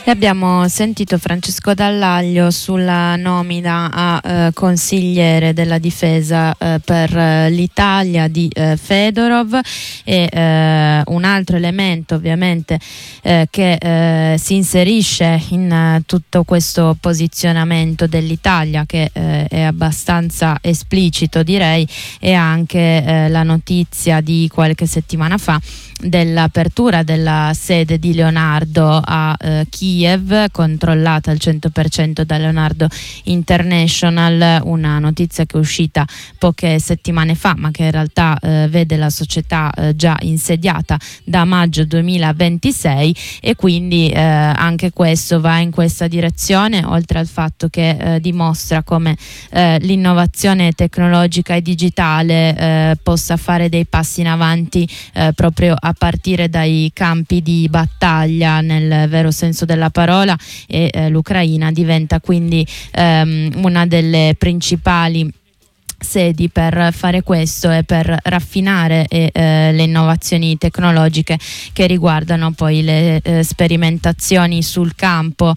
E abbiamo sentito Francesco Dallaglio sulla nomina a consigliere della difesa per l'Italia di Fedorov e un altro elemento ovviamente che si inserisce in tutto questo posizionamento dell'Italia, che è abbastanza esplicito, direi, è anche la notizia di qualche settimana fa dell'apertura della sede di Leonardo a Kiev, controllata al 100% da Leonardo International, una notizia che è uscita poche settimane fa, ma che in realtà vede la società già insediata da maggio 2026, e quindi anche questo va in questa direzione, oltre al fatto che dimostra come l'innovazione tecnologica e digitale possa fare dei passi in avanti proprio a partire dai campi di battaglia nel vero senso della parola, e l'Ucraina diventa quindi una delle principali sedi per fare questo e per raffinare le innovazioni tecnologiche che riguardano poi le sperimentazioni sul campo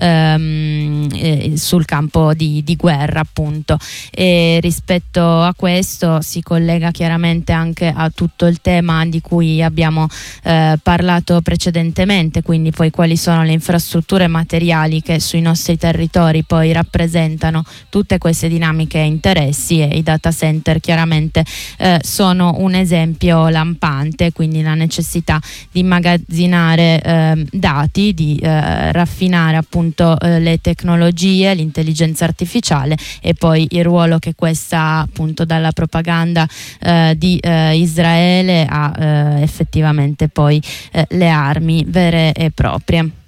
di guerra, appunto. E rispetto a questo si collega chiaramente anche a tutto il tema di cui abbiamo parlato precedentemente, quindi poi quali sono le infrastrutture materiali che sui nostri territori poi rappresentano tutte queste dinamiche e interessi, e i data center chiaramente sono un esempio lampante, quindi la necessità di immagazzinare dati, di raffinare appunto le tecnologie, l'intelligenza artificiale, e poi il ruolo che questa ha appunto dalla propaganda di Israele a effettivamente poi le armi vere e proprie.